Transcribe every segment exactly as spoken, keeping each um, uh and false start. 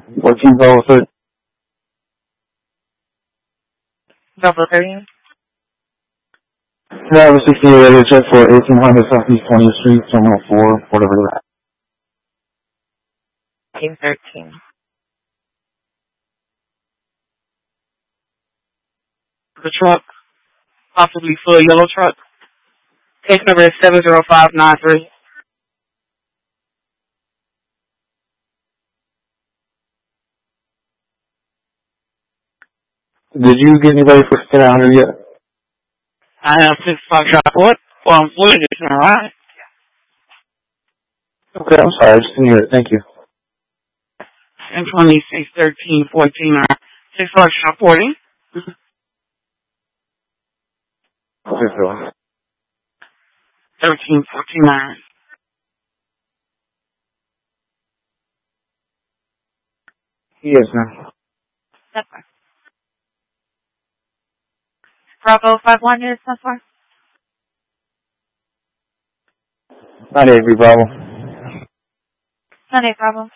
fourteen Bravo thirty. Bravo thirty. Bravo sixty-eight, radio check for eighteen hundred Southeast twentieth Street, Terminal four, whatever that. eighteen thirteen. The truck, possibly full yellow truck. Case number is seven zero five nine three. Did you get anybody for ten hundred yet? I have six five shot what? Well, I'm fluid, alright. Okay, I'm sorry, I just didn't hear it. Thank you. And twenty-six, thirteen, fourteen, or six five shot forty. Okay, Phil. thirteen, fourteen, nine. Yes, ma'am. That's fine. Bravo five one is so far. Not Avery, Bravo. Sunday, Bravo.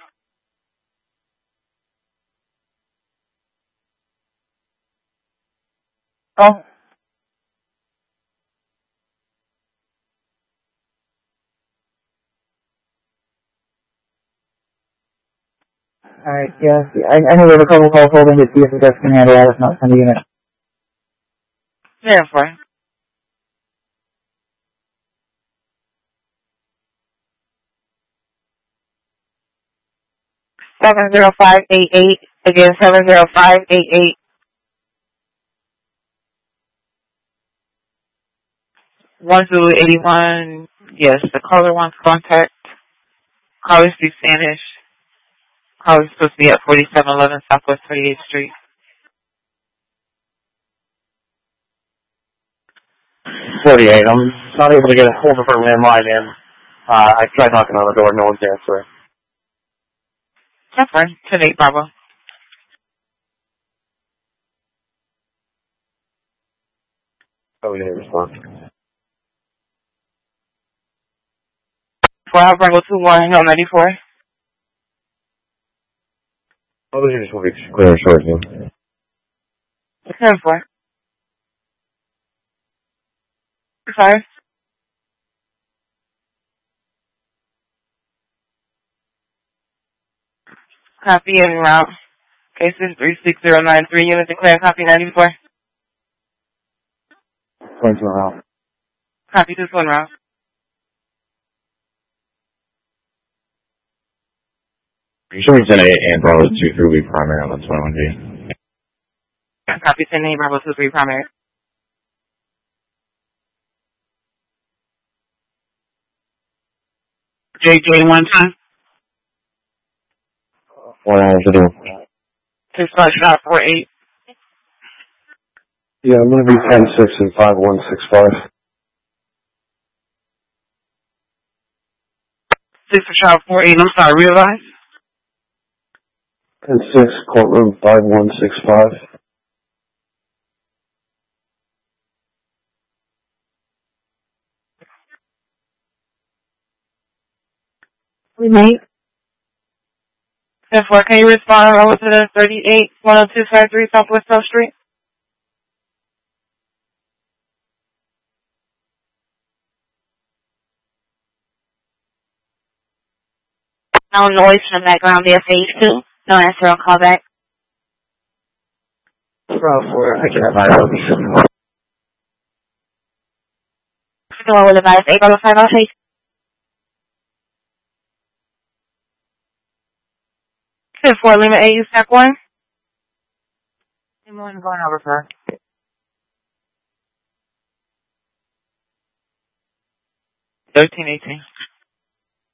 Oh. Alright, yeah. I, I know we have a couple calls holding to see if the guys can handle that. If not, send a unit. Yeah, fine. Seven zero five eight eight. Again, seven zero five eight eight. One Zulu eighty one. Yes, the caller wants contact. Caller speaks Spanish. Caller's supposed to be at forty seven eleven Southwest Thirty Eighth Street. Forty eight. I'm not able to get a hold of her landline in. Uh, I tried knocking on the door, no one's answering. That's fine. ten eight Bravo. Oh, we didn't respond. four Bravo two one Hill ninety four. Oh, those are just will be clear and short, yeah. ten four. Sorry. Copy and route. Cases three six zero nine three. Unit declare copy ninety four. Going to around. Copy this one route. You should be ten eight and Bravo two three week primary on the twenty-one G. Copy ten eight Bravo two three primary. J J one time. What hours to do? Six five shot four eight. Yeah, I'm going to be ten six and five one six five. Six shot four eight. I'm sorry, realize. ten six, courtroom five one six five. We made. ten four, can you respond over to the thirty-eight one oh two five three Southwest South Street? No noise from the background via phase two. No answer on callback. Bravo four, I can have my own. No one will advise eight Bravo five on phase. ten four, Lima A, you stack one. Lima one going over for thirteen eighteen.